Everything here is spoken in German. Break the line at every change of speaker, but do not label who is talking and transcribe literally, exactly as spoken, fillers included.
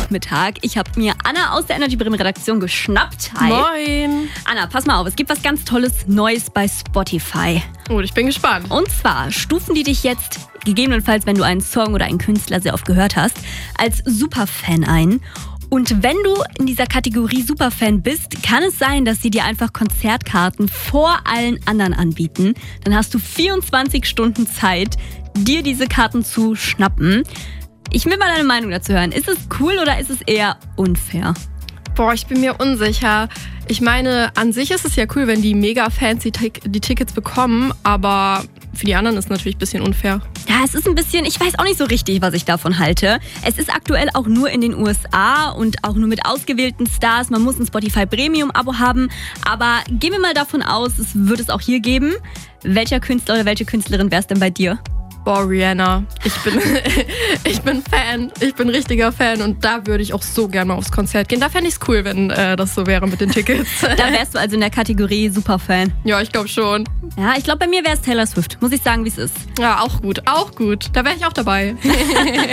Nachmittag. Ich habe mir Anna aus der Energy Bremen Redaktion geschnappt. Hi.
Moin.
Anna, pass mal auf, es gibt was ganz Tolles Neues bei Spotify.
Oh, ich bin gespannt.
Und zwar stufen die dich jetzt, gegebenenfalls, wenn du einen Song oder einen Künstler sehr oft gehört hast, als Superfan ein. Und wenn du in dieser Kategorie Superfan bist, kann es sein, dass sie dir einfach Konzertkarten vor allen anderen anbieten. Dann hast du vierundzwanzig Stunden Zeit, dir diese Karten zu schnappen. Ich will mal deine Meinung dazu hören. Ist es cool oder ist es eher unfair?
Boah, ich bin mir unsicher. Ich meine, an sich ist es ja cool, wenn die Mega-Fans die, T- die Tickets bekommen, aber für die anderen ist es natürlich ein bisschen unfair.
Ja, es ist ein bisschen, ich weiß auch nicht so richtig, was ich davon halte. Es ist aktuell auch nur in den U S A und auch nur mit ausgewählten Stars. Man muss ein Spotify Premium-Abo haben, aber gehen wir mal davon aus, es wird es auch hier geben. Welcher Künstler oder welche Künstlerin wäre es denn bei dir?
Boah, Rihanna. Ich bin, ich bin Fan. Ich bin richtiger Fan und da würde ich auch so gerne mal aufs Konzert gehen. Da fände ich es cool, wenn äh, das so wäre mit den Tickets.
Da wärst du also in der Kategorie Superfan.
Ja, ich glaube schon.
Ja, ich glaube, bei mir wäre es Taylor Swift. Muss ich sagen, wie es ist.
Ja, auch gut. Auch gut. Da wäre ich auch dabei.